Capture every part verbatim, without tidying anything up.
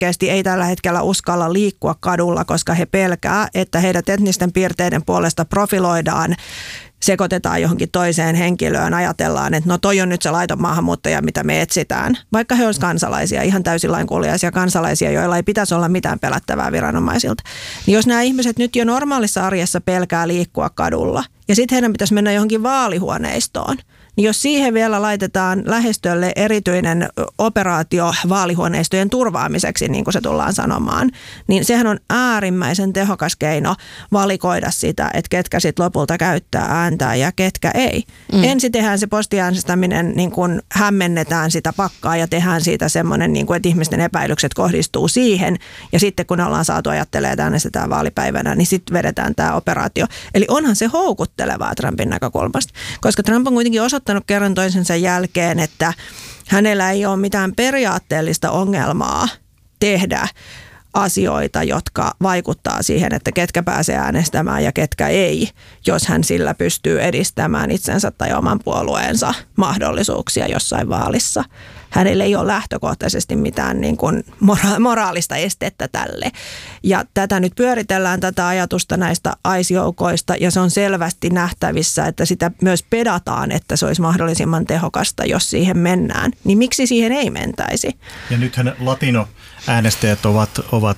rohkeasti ei tällä hetkellä uskalla liikkua kadulla, koska he pelkää, että heidät etnisten piirteiden puolesta profiloidaan, sekoitetaan johonkin toiseen henkilöön, ajatellaan, että no toi on nyt se laiton maahanmuuttaja, mitä me etsitään. Vaikka he olisivat kansalaisia, ihan täysin lainkuuliaisia kansalaisia, joilla ei pitäisi olla mitään pelättävää viranomaisilta. Niin jos nämä ihmiset nyt jo normaalissa arjessa pelkää liikkua kadulla, ja sitten heidän pitäisi mennä johonkin vaalihuoneistoon, niin jos siihen vielä laitetaan lähistölle erityinen operaatio vaalihuoneistojen turvaamiseksi, niin kuin se tullaan sanomaan, niin sehän on äärimmäisen tehokas keino valikoida sitä, että ketkä sitten lopulta käyttää ääntä ja ketkä ei. Mm. Ensin tehdään se postiäänestäminen, niin kuin hämmennetään sitä pakkaa ja tehdään siitä semmoinen, niin kuin, että ihmisten epäilykset kohdistuu siihen. Ja sitten kun ollaan saatu ajattelemaan, että äänestetään vaalipäivänä, niin sitten vedetään tämä operaatio. Eli onhan se houkuttelevaa Trumpin näkökulmasta, koska Trump on kuitenkin osoittanut kerran toisensa jälkeen, että hänellä ei ole mitään periaatteellista ongelmaa tehdä asioita, jotka vaikuttaa siihen, että ketkä pääsee äänestämään ja ketkä ei, jos hän sillä pystyy edistämään itsensä tai oman puolueensa mahdollisuuksia jossain vaalissa. Hänellä ei ole lähtökohtaisesti mitään niin kuin mora- moraalista estettä tälle. Ja tätä nyt pyöritellään, tätä ajatusta näistä aisjoukoista, ja se on selvästi nähtävissä, että sitä myös pedataan, että se olisi mahdollisimman tehokasta, jos siihen mennään. Niin miksi siihen ei mentäisi? Ja nythän latinoäänestäjät ovat, ovat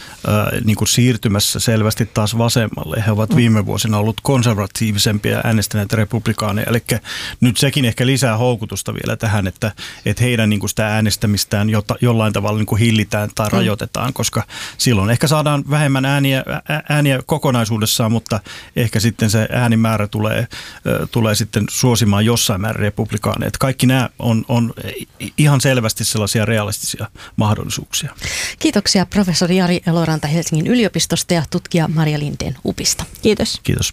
äh, niin kuin siirtymässä selvästi taas vasemmalle. He ovat viime vuosina ollut konservatiivisempia äänestäneet republikaaneja. Eli nyt sekin ehkä lisää houkutusta vielä tähän, että, että heidän niin kuin sitä äänestämistään jota, jollain tavalla niin kuin hillitään tai rajoitetaan, koska silloin ehkä saadaan vähemmän ääniä, ääniä kokonaisuudessaan, mutta ehkä sitten se äänimäärä tulee, äh, tulee sitten suosimaan jossain määrin republikaaneja. Että kaikki nämä on, on ihan selvästi sellaisia realistisia mahdollisuuksia. Kiitoksia professori Jari Eloranta Helsingin yliopistosta ja tutkija Maria Lindén UPista. Kiitos. Kiitos.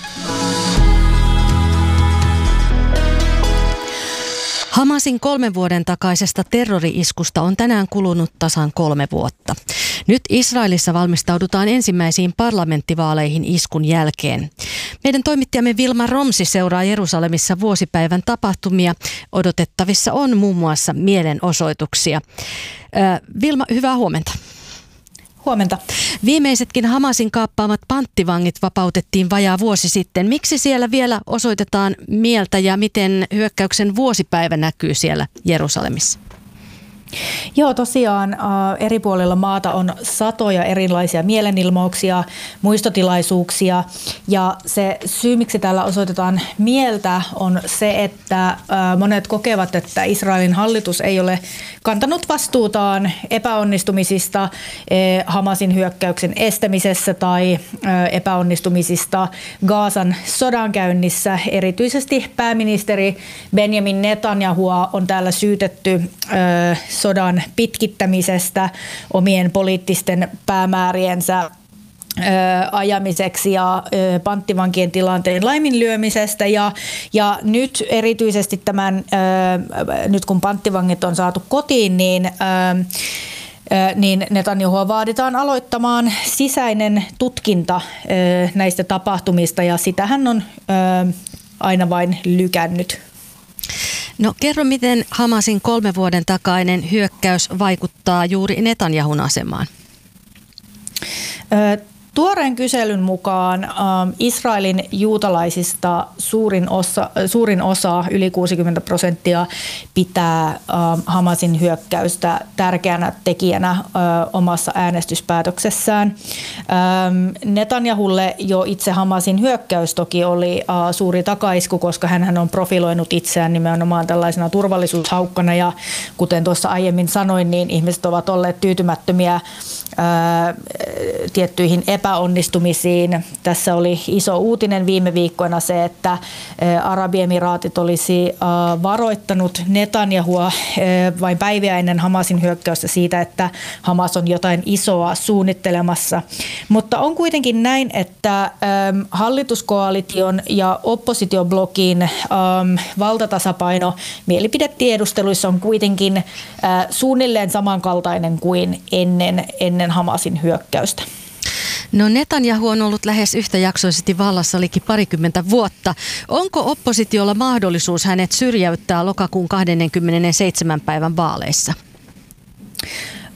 Hamasin kolmen vuoden takaisesta terrori-iskusta on tänään kulunut tasan kolme vuotta. Nyt Israelissa valmistaudutaan ensimmäisiin parlamenttivaaleihin iskun jälkeen. Meidän toimittajamme Vilma Romsi seuraa Jerusalemissa vuosipäivän tapahtumia. Odotettavissa on muun muassa mielenosoituksia. Äh, Vilma, hyvää huomenta. Huomenta. Viimeisetkin Hamasin kaappaamat panttivangit vapautettiin vajaa vuosi sitten. Miksi siellä vielä osoitetaan mieltä ja miten hyökkäyksen vuosipäivä näkyy siellä Jerusalemissa? Joo, tosiaan äh, eri puolilla maata on satoja erilaisia mielenilmauksia, muistotilaisuuksia, ja se syy, miksi täällä osoitetaan mieltä, on se, että äh, monet kokevat, että Israelin hallitus ei ole kantanut vastuutaan epäonnistumisista äh, Hamasin hyökkäyksen estämisessä tai äh, epäonnistumisista Gazan sodankäynnissä. Erityisesti pääministeri Benjamin Netanyahua on täällä syytetty äh, sodan pitkittämisestä omien poliittisten päämääriensä ajamiseksi ja panttivankien tilanteen laiminlyömisestä. Ja, ja nyt erityisesti tämän, nyt kun panttivangit on saatu kotiin, niin niin Netanyahua vaaditaan aloittamaan sisäinen tutkinta näistä tapahtumista, ja sitä hän on aina vain lykännyt. No kerro, miten Hamasin kolmen vuoden takainen hyökkäys vaikuttaa juuri Netanyahun asemaan? Ö, Tuoreen kyselyn mukaan äh, Israelin juutalaisista suurin osa, suurin osa, yli kuusikymmentä prosenttia, pitää äh, Hamasin hyökkäystä tärkeänä tekijänä äh, omassa äänestyspäätöksessään. Ähm, Netanyahulle jo itse Hamasin hyökkäys toki oli äh, suuri takaisku, koska hän on profiloinut itseään nimenomaan tällaisena turvallisuushaukkana, ja kuten tuossa aiemmin sanoin, niin ihmiset ovat olleet tyytymättömiä äh, tiettyihin epäonnistumisiin. Tässä oli iso uutinen viime viikkoina se, että Arabiemiraatit olisi varoittanut Netanyahua vain päiviä ennen Hamasin hyökkäystä siitä, että Hamas on jotain isoa suunnittelemassa. Mutta on kuitenkin näin, että hallituskoalition ja oppositioblokin valtatasapaino mielipidetiedusteluissa on kuitenkin suunnilleen samankaltainen kuin ennen, ennen Hamasin hyökkäystä. No Netanyahu on ollut lähes yhtäjaksoisesti vallassa liki parikymmentä vuotta. Onko oppositiolla mahdollisuus hänet syrjäyttää lokakuun kaksikymmentäseitsemän päivän vaaleissa?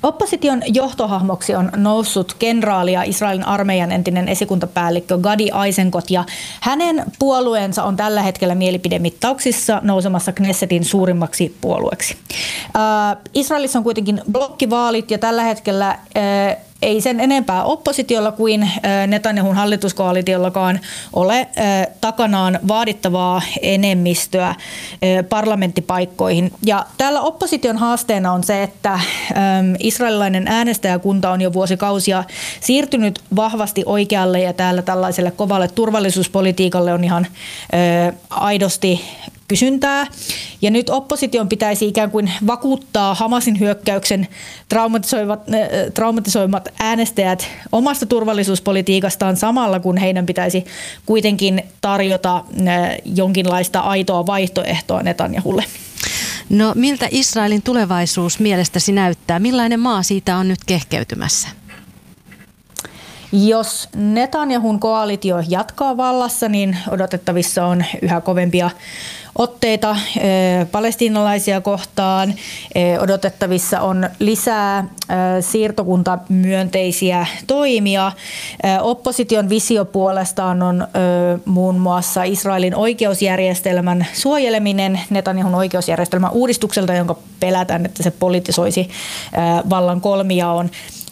Opposition johtohahmoksi on noussut kenraali ja Israelin armeijan entinen esikuntapäällikkö Gadi Eisenkot, ja hänen puolueensa on tällä hetkellä mielipidemittauksissa nousemassa Knessetin suurimmaksi puolueeksi. Äh, Israelissa on kuitenkin blokkivaalit, ja tällä hetkellä äh, ei sen enempää oppositiolla kuin Netanyahun hallituskoalitiollakaan ole takanaan vaadittavaa enemmistöä parlamenttipaikkoihin. Ja täällä opposition haasteena on se, että israelilainen äänestäjäkunta on jo vuosikausia siirtynyt vahvasti oikealle, ja täällä tällaiselle kovalle turvallisuuspolitiikalle on ihan aidosti kysyntää. Ja nyt opposition pitäisi ikään kuin vakuuttaa Hamasin hyökkäyksen traumatisoivat, traumatisoimat äänestäjät omasta turvallisuuspolitiikastaan samalla, kun heidän pitäisi kuitenkin tarjota jonkinlaista aitoa vaihtoehtoa Netanyahulle. No miltä Israelin tulevaisuus mielestäsi näyttää? Millainen maa siitä on nyt kehkeytymässä? Jos Netanyahun koalitio jatkaa vallassa, niin odotettavissa on yhä kovempia otteita palestiinalaisia kohtaan. Odotettavissa on lisää siirtokuntamyönteisiä toimia. Opposition visio puolestaan on muun muassa Israelin oikeusjärjestelmän suojeleminen Netanyahun oikeusjärjestelmän uudistukselta, jonka pelätään, että se politisoisi vallan kolmijaon.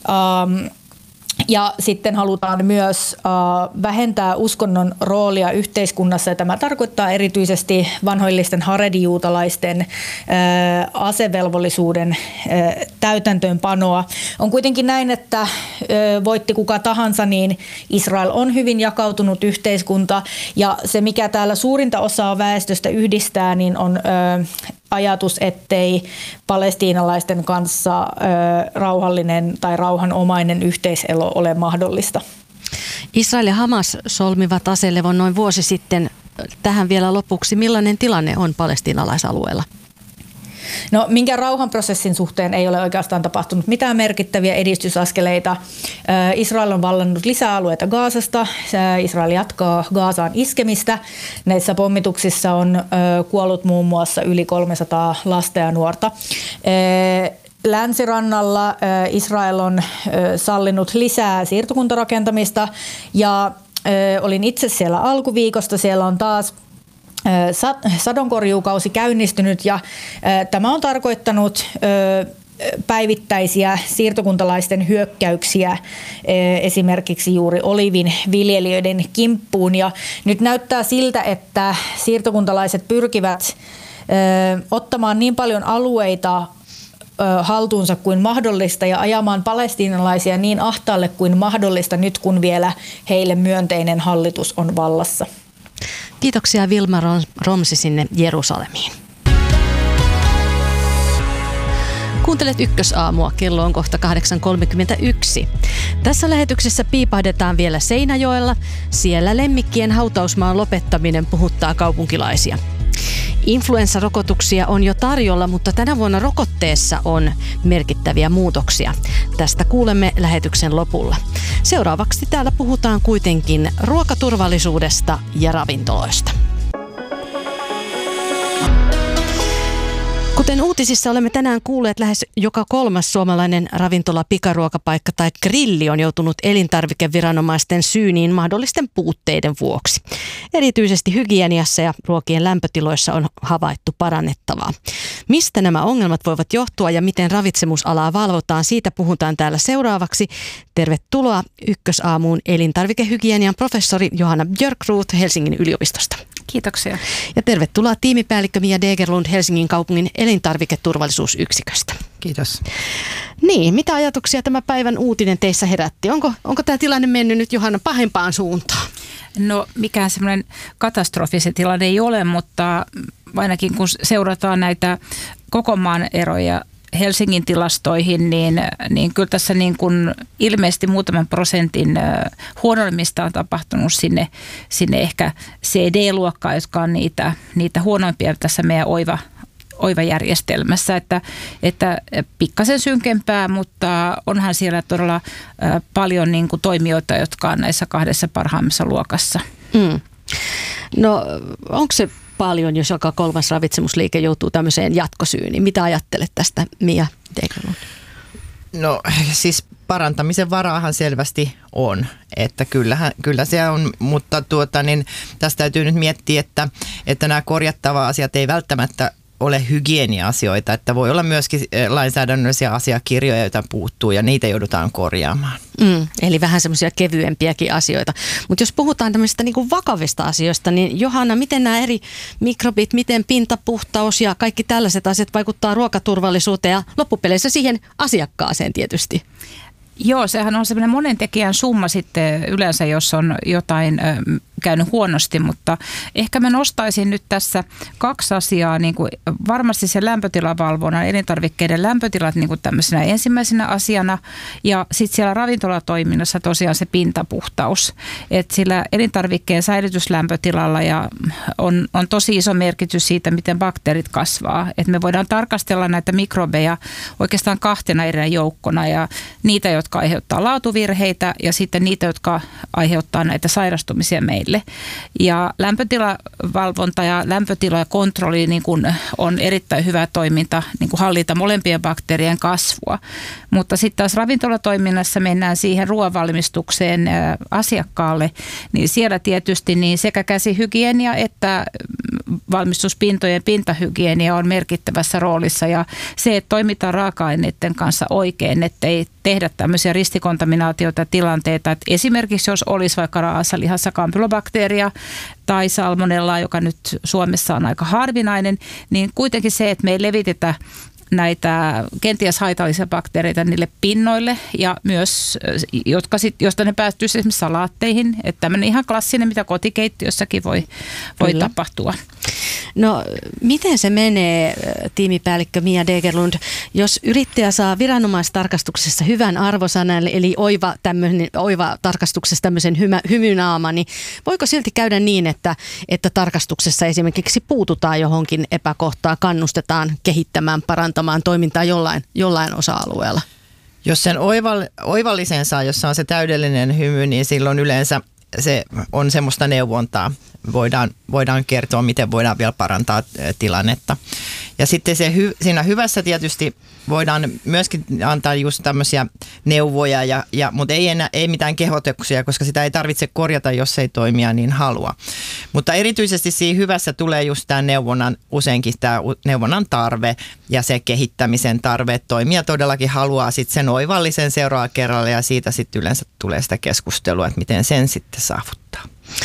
Ja sitten halutaan myös uh, vähentää uskonnon roolia yhteiskunnassa, ja tämä tarkoittaa erityisesti vanhoillisten haredi-juutalaisten uh, asevelvollisuuden uh, täytäntöönpanoa. On kuitenkin näin, että uh, voitti kuka tahansa, niin Israel on hyvin jakautunut yhteiskunta, ja se mikä täällä suurinta osaa väestöstä yhdistää, niin on uh, ajatus, ettei palestiinalaisten kanssa ö, rauhallinen tai rauhanomainen yhteiselo ole mahdollista. Israel ja Hamas solmivat aselevon noin vuosi sitten. Tähän vielä lopuksi, millainen tilanne on palestiinalaisalueella? No, minkä rauhanprosessin suhteen ei ole oikeastaan tapahtunut mitään merkittäviä edistysaskeleita. Israel on vallannut lisäalueita Gazasta. Israel jatkaa Gazaan iskemistä. Näissä pommituksissa on kuollut muun muassa yli kolmesataa lasta ja nuorta. Länsirannalla Israel on sallinut lisää siirtokuntarakentamista, ja olin itse siellä alkuviikosta. Siellä on taas sadonkorjuukausi käynnistynyt, ja tämä on tarkoittanut päivittäisiä siirtokuntalaisten hyökkäyksiä esimerkiksi juuri olivin viljelijöiden kimppuun. Ja nyt näyttää siltä, että siirtokuntalaiset pyrkivät ottamaan niin paljon alueita haltuunsa kuin mahdollista ja ajamaan palestiinalaisia niin ahtaalle kuin mahdollista nyt, kun vielä heille myönteinen hallitus on vallassa. Kiitoksia Vilma Romsi sinne Jerusalemiin. Kuuntelet Ykkösaamua, kello on kohta kahdeksan kolmekymmentäyksi. Tässä lähetyksessä piipahdetaan vielä Seinäjoella. Siellä lemmikkien hautausmaan lopettaminen puhuttaa kaupunkilaisia. Influenssarokotuksia on jo tarjolla, mutta tänä vuonna rokotteessa on merkittäviä muutoksia. Tästä kuulemme lähetyksen lopulla. Seuraavaksi täällä puhutaan kuitenkin ruokaturvallisuudesta ja ravintoloista. Kuten uutisissa olemme tänään kuulleet, lähes joka kolmas suomalainen ravintola, pikaruokapaikka tai grilli on joutunut elintarvikeviranomaisten syyniin mahdollisten puutteiden vuoksi. Erityisesti hygieniassa ja ruokien lämpötiloissa on havaittu parannettavaa. Mistä nämä ongelmat voivat johtua ja miten ravitsemusalaa valvotaan, siitä puhutaan täällä seuraavaksi. Tervetuloa Ykkösaamuun elintarvikehygienian professori Johanna Björkroth Helsingin yliopistosta. Kiitoksia. Ja tervetuloa tiimipäällikkö Mia Degerlund Helsingin kaupungin elintarviketurvallisuusyksiköstä. Kiitos. Niin, mitä ajatuksia tämä päivän uutinen teissä herätti? Onko, onko tämä tilanne mennyt nyt, Johanna, pahempaan suuntaan? No, mikään semmoinen katastrofi se tilanne ei ole, mutta ainakin kun seurataan näitä koko maan eroja Helsingin tilastoihin, niin, niin kyllä tässä niin kuin ilmeisesti muutaman prosentin huonoimmista on tapahtunut sinne, sinne ehkä C D-luokkaan, jotka on niitä, niitä huonoimpia tässä meidän oiva, oiva-järjestelmässä, että, että pikkasen synkempää, mutta onhan siellä todella paljon niin kuin toimijoita, jotka on näissä kahdessa parhaimmassa luokassa. Mm. No onko se paljon, jos joka kolmas ravitsemusliike joutuu tämmöiseen jatkosyyniin? Mitä ajattelet tästä, Mia Degerlund? No siis parantamisen varaahan selvästi on, että kyllähän, kyllä se on, mutta tuota, niin tästä täytyy nyt miettiä, että, että nämä korjattava asiat ei välttämättä ole hygienia-asioita, että voi olla myöskin lainsäädännöllisiä asiakirjoja, joita puuttuu ja niitä joudutaan korjaamaan. Mm, eli vähän semmoisia kevyempiäkin asioita. Mutta jos puhutaan tämmöisistä niinku vakavista asioista, niin Johanna, miten nämä eri mikrobit, miten pintapuhtaus ja kaikki tällaiset asiat vaikuttaa ruokaturvallisuuteen ja loppupeleissä siihen asiakkaaseen tietysti? Joo, sehän on semmoinen monen tekijän summa sitten yleensä, jos on jotain ö, käynyt huonosti, mutta ehkä mä nostaisin nyt tässä kaksi asiaa, niin kuin varmasti se lämpötilavalvonnan, elintarvikkeiden lämpötilat niin kuin tämmöisenä ensimmäisenä asiana ja sitten siellä ravintolatoiminnassa tosiaan se pintapuhtaus, että sillä elintarvikkeen säilytyslämpötilalla ja on, on tosi iso merkitys siitä, miten bakteerit kasvaa, että me voidaan tarkastella näitä mikrobeja oikeastaan kahtena eri joukkona ja niitä, jotka jotka aiheuttaa laatuvirheitä ja sitten niitä, jotka aiheuttaa näitä sairastumisia meille. Ja lämpötilavalvonta ja lämpötilakontrolli niin kuin on erittäin hyvä toiminta niin kuin hallita molempien bakteerien kasvua. Mutta sitten taas ravintolatoiminnassa mennään siihen ruoanvalmistukseen asiakkaalle, niin siellä tietysti niin sekä käsihygienia että valmistuspintojen pintahygienia on merkittävässä roolissa ja se, että toimitaan raaka-aineiden kanssa oikein, ettei tehdä tämmöisiä ristikontaminaatioita tilanteita, että esimerkiksi jos olisi vaikka raasalihassa kampylobakteeria tai salmonellaa, joka nyt Suomessa on aika harvinainen, niin kuitenkin se, että me ei levitetä näitä kenties haitallisia bakteereita niille pinnoille ja myös, jotka sit, josta ne päätyy esimerkiksi salaatteihin. Että tämmöinen ihan klassinen, mitä kotikeittiössäkin voi, voi tapahtua. No miten se menee, tiimipäällikkö Mia Degerlund, jos yrittäjä saa viranomaistarkastuksessa hyvän arvosanan, eli oiva, tämmöinen, oiva tarkastuksessa tämmöisen hymä, hymynaama, niin voiko silti käydä niin, että, että tarkastuksessa esimerkiksi puututaan johonkin epäkohtaan, kannustetaan kehittämään, parantamaan toimintaa jollain, jollain osa-alueella? Jos sen oival, oivallisen saa, jossa on se täydellinen hymy, niin silloin yleensä se on semmoista neuvontaa. Voidaan, voidaan kertoa, miten voidaan vielä parantaa tilannetta. Ja sitten se hy, siinä hyvässä tietysti voidaan myöskin antaa just tämmöisiä neuvoja, ja, ja, mutta ei, enää, ei mitään kehotuksia, koska sitä ei tarvitse korjata, jos ei toimia niin halua. Mutta erityisesti siinä hyvässä tulee just tämä neuvonnan, useinkin tämä neuvonnan tarve ja se kehittämisen tarve, että toimija todellakin haluaa sitten sen oivallisen seuraavalla kerralla ja siitä sitten yleensä tulee sitä keskustelua, että miten sen sitten saavuttaa.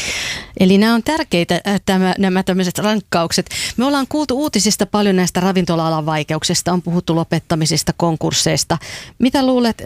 Eli nämä on tärkeitä, tämä, nämä tämmöiset rankkaukset. Me ollaan kuultu uutisista paljon näistä ravintola-alan vaikeuksista, on puhuttu lopettamisista, konkursseista. Mitä luulet,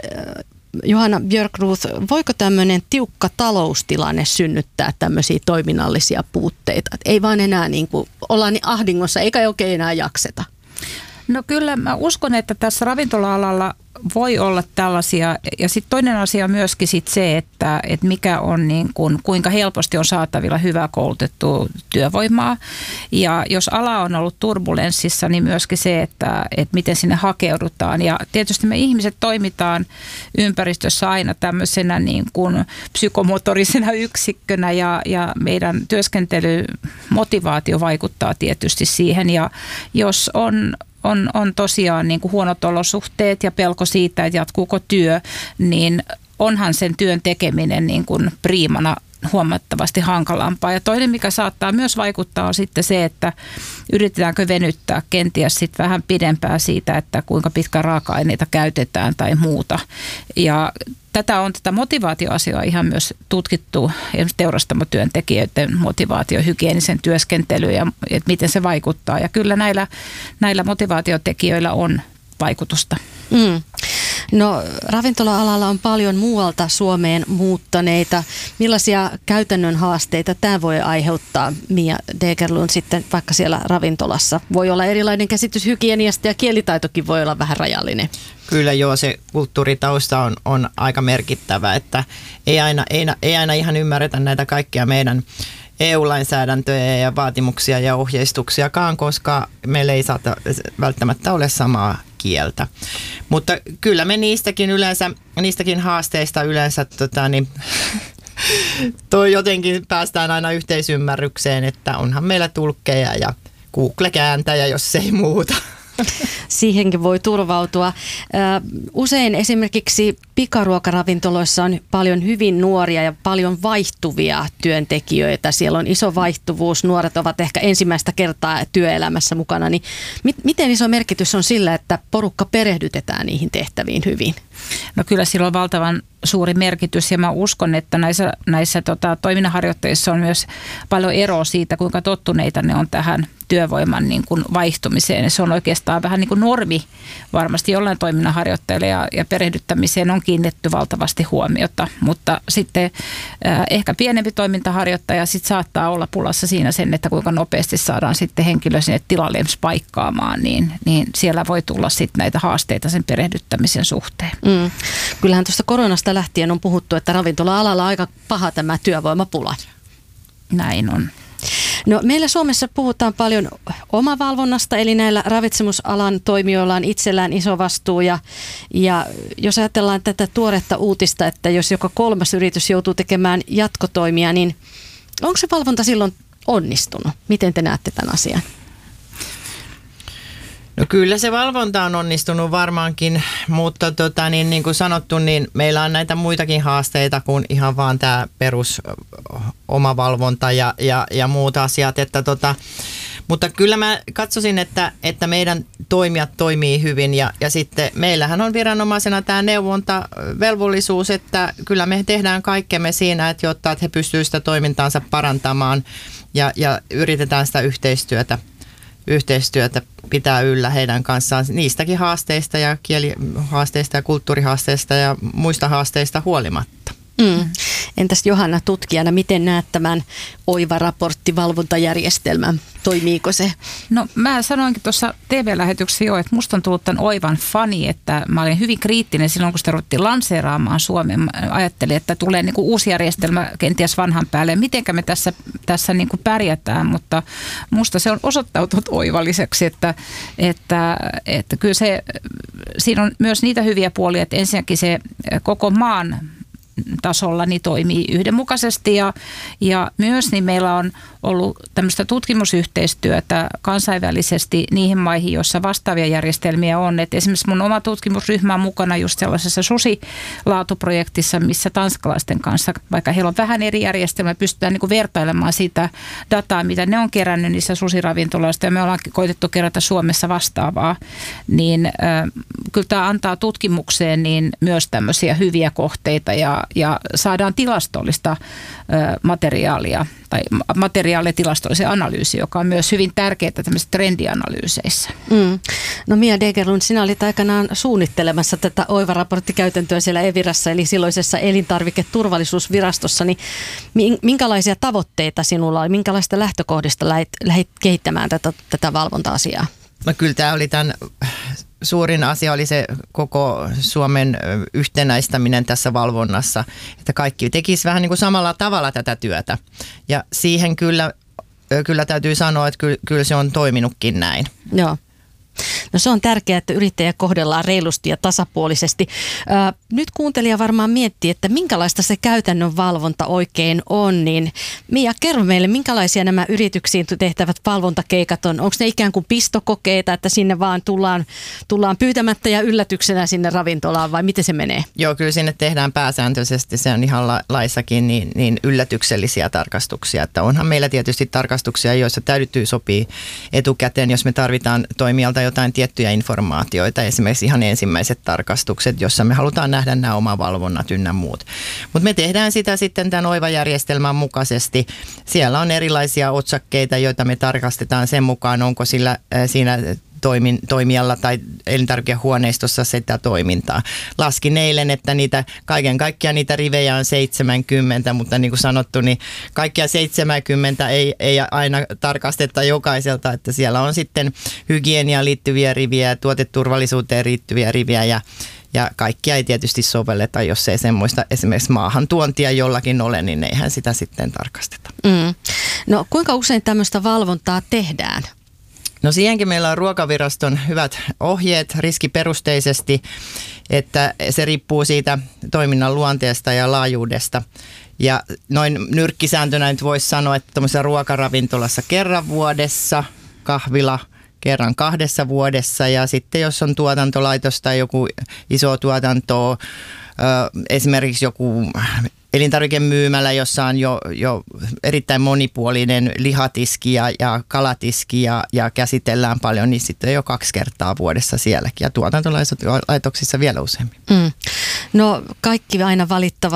Johanna Björkruuth, voiko tämmöinen tiukka taloustilanne synnyttää tämmöisiä toiminnallisia puutteita? Et ei vaan enää niin kuin, ollaan niin ahdingossa eikä oikein enää jakseta. No kyllä mä uskon, että tässä ravintola-alalla voi olla tällaisia, ja sitten toinen asia on myöskin sit se, että, että mikä on niin kuin, kuinka helposti on saatavilla hyvää koulutettua työvoimaa. Ja jos ala on ollut turbulenssissa, niin myöskin se, että, että miten sinne hakeudutaan. Ja tietysti me ihmiset toimitaan ympäristössä aina tämmöisenä niin kuin psykomotorisena yksikkönä, ja, ja meidän työskentelymotivaatio vaikuttaa tietysti siihen. Ja jos on On, on tosiaan niin kuin huonot olosuhteet ja pelko siitä, että jatkuuko työ, niin onhan sen työn tekeminen niin kuin priimana huomattavasti hankalampaa. Ja toinen, mikä saattaa myös vaikuttaa, on sitten se, että yritetäänkö venyttää kenties sitten vähän pidempään siitä, että kuinka pitkä raaka-aineita käytetään tai muuta. Ja tätä on tätä motivaatioasiaa ihan myös tutkittu, esimerkiksi teurastamotyöntekijöiden motivaatio, hygienisen työskentely ja että miten se vaikuttaa. Ja kyllä näillä, näillä motivaatiotekijöillä on vaikutusta. Mm. No ravintola-alalla on paljon muualta Suomeen muuttaneita. Millaisia käytännön haasteita tämä voi aiheuttaa, Mia Degerlund, sitten vaikka siellä ravintolassa? Voi olla erilainen käsitys hygieniasta ja kielitaitokin voi olla vähän rajallinen. Kyllä joo, se kulttuuritausta on, on aika merkittävä, että ei aina, ei, ei aina ihan ymmärretä näitä kaikkia meidän E U-lainsäädäntöjä ja vaatimuksia ja ohjeistuksiakaan, koska meillä ei saata välttämättä ole samaa kieltä. Mutta kyllä me niistäkin yleensä, niistäkin haasteista yleensä tota, niin, toi jotenkin päästään aina yhteisymmärrykseen, että onhan meillä tulkkeja ja Google-kääntäjä, jos ei muuta. Siihenkin voi turvautua. Usein esimerkiksi pikaruokaravintoloissa on paljon hyvin nuoria ja paljon vaihtuvia työntekijöitä. Siellä on iso vaihtuvuus. Nuoret ovat ehkä ensimmäistä kertaa työelämässä mukana. Niin miten iso merkitys on sillä, että porukka perehdytetään niihin tehtäviin hyvin? No kyllä sillä on valtavan suuri merkitys ja mä uskon, että näissä, näissä tota, toiminnanharjoittajissa on myös paljon eroa siitä, kuinka tottuneita ne on tähän työvoiman niin kuin vaihtumiseen. Se on oikeastaan vähän niin kuin normi varmasti jollain toiminnanharjoittajille ja, ja perehdyttämiseen on kiinnitetty valtavasti huomiota, mutta sitten äh, ehkä pienempi toimintaharjoittaja sit saattaa olla pulassa siinä sen, että kuinka nopeasti saadaan sitten henkilö sinne tilalle paikkaamaan, niin, niin siellä voi tulla sitten näitä haasteita sen perehdyttämisen suhteen. Mm. Kyllähän tuosta koronasta lähtien on puhuttu, että ravintola-alalla on aika paha tämä työvoimapula. Näin on. No, meillä Suomessa puhutaan paljon omavalvonnasta, eli näillä ravitsemusalan toimijoilla on itsellään iso vastuu. Ja, ja jos ajatellaan tätä tuoretta uutista, että jos joka kolmas yritys joutuu tekemään jatkotoimia, niin onko se valvonta silloin onnistunut? Miten te näette tämän asian? No kyllä se valvonta on onnistunut varmaankin, mutta tota, niin, niin kuin sanottu, niin meillä on näitä muitakin haasteita kuin ihan vaan tämä perus omavalvonta ja, ja, ja muut asiat. Että tota, mutta kyllä mä katsoisin, että, että meidän toimijat toimii hyvin ja, ja sitten meillähän on viranomaisena tämä neuvontavelvollisuus, että kyllä me tehdään kaikkemme siinä, että jotta että he pystyvät sitä toimintaansa parantamaan ja, ja yritetään sitä yhteistyötä. yhteistyötä pitää yllä heidän kanssaan niistäkin haasteista ja kielihaasteista ja kulttuurihaasteista ja muista haasteista huolimatta. Mm. Entäs Johanna tutkijana, miten näet tämän Oiva-raporttivalvontajärjestelmän? Toimiiko se? No mä sanoinkin tuossa T V-lähetyksessä jo, että musta on tullut tämän Oivan fani, että mä olin hyvin kriittinen silloin, kun sitä ruvettiin lanseeraamaan Suomeen. Mä ajattelin, että tulee niinku uusi järjestelmä kenties vanhan päälle. Mitenkä me tässä, tässä niinku pärjätään, mutta musta se on osoittautunut oivalliseksi, että, että, että kyllä se, siinä on myös niitä hyviä puolia, että ensinnäkin se koko maan tasolla niin toimii yhdenmukaisesti ja, ja myös niin meillä on ollut tämmöistä tutkimusyhteistyötä kansainvälisesti niihin maihin, joissa vastaavia järjestelmiä on. Et esimerkiksi mun oma tutkimusryhmä on mukana just sellaisessa susilaatuprojektissa, missä tanskalaisten kanssa, vaikka heillä on vähän eri järjestelmä, pystytään niin kuin vertailemaan sitä dataa, mitä ne on kerännyt niissä susiravintoloista ja me ollaan koitettu kerätä Suomessa vastaavaa, niin äh, kyllä tämä antaa tutkimukseen niin myös tämmöisiä hyviä kohteita ja, ja saadaan tilastollista äh, materiaalia tai materiaalitilastollisen analyysi, joka on myös hyvin tärkeää tämmöisissä trendianalyyseissä. Mm. No Mia Degerlund, sinä olit aikanaan suunnittelemassa tätä Oiva-raporttikäytäntöä siellä Evirassa, eli silloisessa elintarviketurvallisuusvirastossa, niin minkälaisia tavoitteita sinulla oli, minkälaista lähtökohdista lähdit, lähdit kehittämään tätä, tätä valvonta-asiaa? No kyllä tämä oli tämän suurin asia oli se koko Suomen yhtenäistäminen tässä valvonnassa, että kaikki tekisi vähän niin kuin samalla tavalla tätä työtä. Ja siihen kyllä, kyllä täytyy sanoa, että kyllä, kyllä se on toiminutkin näin. Joo. No se on tärkeää, että yrittäjä kohdellaan reilusti ja tasapuolisesti. Ää, nyt kuuntelija varmaan miettii, että minkälaista se käytännön valvonta oikein on. Niin Mia, kerro meille, minkälaisia nämä yrityksiin tehtävät valvontakeikat on? Onko ne ikään kuin pistokokeita, että sinne vaan tullaan, tullaan pyytämättä ja yllätyksenä sinne ravintolaan vai miten se menee? Joo, kyllä sinne tehdään pääsääntöisesti, se on ihan la- laissakin niin, niin yllätyksellisiä tarkastuksia. Että onhan meillä tietysti tarkastuksia, joissa täytyy sopia etukäteen, jos me tarvitaan toimijalta jotain tiettyjä informaatioita, esimerkiksi ihan ensimmäiset tarkastukset, jossa me halutaan nähdä nämä omavalvonnat ynnä muut. Mutta me tehdään sitä sitten tämän Oiva-järjestelmän mukaisesti. Siellä on erilaisia otsakkeita, joita me tarkastetaan sen mukaan, onko sillä äh, siinä toimin, toimijalla tai elintarvikehuoneistossa sitä toimintaa. Laskin eilen, että niitä, kaiken kaikkiaan niitä rivejä on seitsemänkymmentä, mutta niin kuin sanottu, niin kaikkia seitsemänkymmentä ei, ei aina tarkasteta jokaiselta, että siellä on sitten hygieniaan liittyviä riviä, tuoteturvallisuuteen liittyviä riviä ja Ja kaikkia ei tietysti sovelleta, jos ei semmoista esimerkiksi maahantuontia jollakin ole, niin eihän sitä sitten tarkasteta. Mm. No kuinka usein tämmöistä valvontaa tehdään? No siihenkin meillä on Ruokaviraston hyvät ohjeet riskiperusteisesti, että se riippuu siitä toiminnan luonteesta ja laajuudesta. Ja noin nyrkkisääntönä nyt voisi sanoa, että tuollaisessa ruokaravintolassa kerran vuodessa, kahvila kerran kahdessa vuodessa ja sitten jos on tuotantolaitos tai joku iso tuotanto, esimerkiksi joku elintarvikemyymälä, jossa on jo, jo erittäin monipuolinen lihatiski ja, ja kalatiski ja, ja käsitellään paljon, niin sitten jo kaksi kertaa vuodessa sielläkin ja tuotantolaitoksissa vielä useammin. Mm. No kaikki aina valittavat